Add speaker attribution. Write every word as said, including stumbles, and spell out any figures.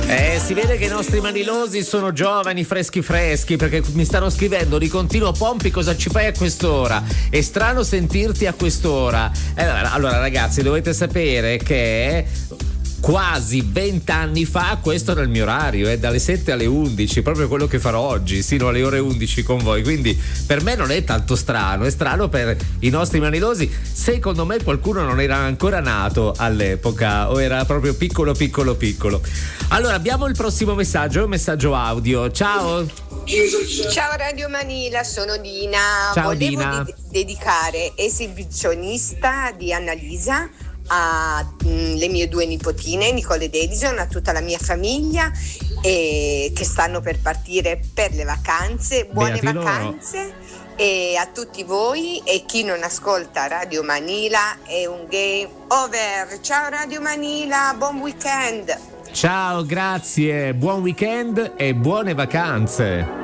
Speaker 1: Eh, si vede che i nostri manilosi sono giovani, freschi freschi, perché mi stanno scrivendo di continuo: Pompi, cosa ci fai a quest'ora? È strano sentirti a quest'ora. Eh, allora ragazzi, dovete sapere che quasi vent'anni fa questo era il mio orario, è eh, dalle sette alle undici, proprio quello che farò oggi, sino alle ore undici con voi, quindi per me non è tanto strano, è strano per i nostri manilosi. Secondo me qualcuno non era ancora nato all'epoca o era proprio piccolo piccolo piccolo. Allora abbiamo il prossimo messaggio, un messaggio audio. Ciao.
Speaker 2: Ciao Radio Manila, sono Dina.
Speaker 1: Ciao.
Speaker 2: Volevo
Speaker 1: Dina.
Speaker 2: de- dedicare Esibizionista di Annalisa alle mie due nipotine Nicole ed Edison, a tutta la mia famiglia e che stanno per partire per le vacanze. Buone
Speaker 1: Beati
Speaker 2: vacanze loro. E a tutti voi, e chi non ascolta Radio Manila è un game over. Ciao Radio Manila, buon weekend.
Speaker 1: Ciao, grazie, buon weekend e buone vacanze.